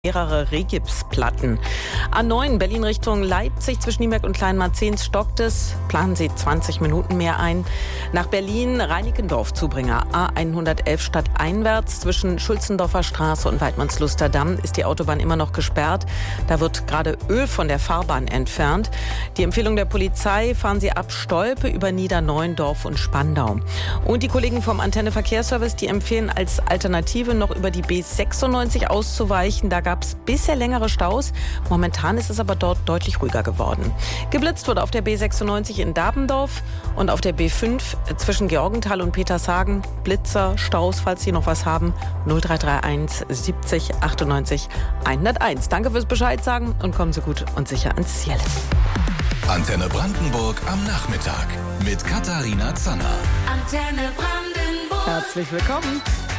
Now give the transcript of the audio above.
Mehrere Rehgipsplatten. A9 Berlin Richtung Leipzig zwischen Nienberg und Kleinmarzens stockt es. Planen Sie 20 Minuten mehr ein. Nach Berlin Reinickendorf-Zubringer A111 stadteinwärts zwischen Schulzendorfer Straße und Weidmannsluster Damm ist die Autobahn immer noch gesperrt. Da wird gerade Öl von der Fahrbahn entfernt. Die Empfehlung der Polizei: fahren Sie ab Stolpe über Niederneuendorf und Spandau. Und die Kollegen vom Antenne Verkehrsservice, die empfehlen als Alternative noch über die B96 auszuweichen. Da gab es bisher längere Staus. Momentan ist es aber dort deutlich ruhiger geworden. Geblitzt wurde auf der B96 in Dabendorf und auf der B5 zwischen Georgenthal und Petershagen. Blitzer, Staus, falls Sie noch was haben. 0331 70 98 101. Danke fürs Bescheid sagen und kommen Sie gut und sicher ans Ziel. Antenne Brandenburg am Nachmittag mit Katharina Zanner. Antenne Brandenburg. Herzlich willkommen.